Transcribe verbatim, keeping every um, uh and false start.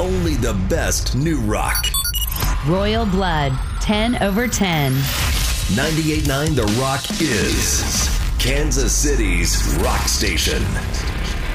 only the best new rock. Royal Blood, ten over ten. ninety-eight point nine The Rock is Kansas City's rock station.